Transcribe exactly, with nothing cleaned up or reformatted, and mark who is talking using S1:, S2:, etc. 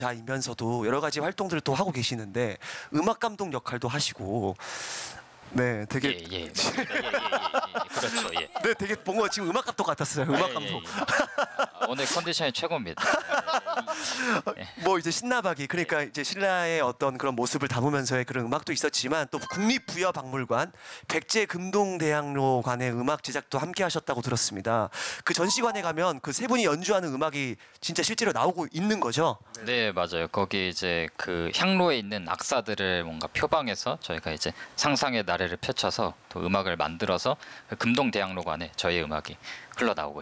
S1: 자이면서도 여러 가지 활동들을 또 하고 계시는데 음악 감독 역할도 하시고 네, 되게
S2: 예, 예, 맞습니다. 예, 예, 예, 예, 그렇죠. 예.
S1: 네, 되게 뭔가 지금 음악 감독 같았어요. 음악
S2: 예,
S1: 감독.
S2: 예, 예. 아, 오늘 컨디션이 최고입니다. 예, 예.
S1: 뭐 이제 신나박이 그러니까 이제 신라의 어떤 그런 모습을 담으면서의 그런 음악도 있었지만 또 국립부여박물관 백제 금동대학로관의 음악 제작도 함께 하셨다고 들었습니다. 그 전시관에 가면 그 세 분이 연주하는 음악이 진짜 실제로 나오고 있는 거죠?
S2: 네, 맞아요. 거기 이제 그 향로에 있는 악사들을 뭔가 표방해서 저희가 이제 상상의 나래를 펼쳐서 또 음악을 만들어서 그 금동대학로관에 저희 음악이 흘러나오고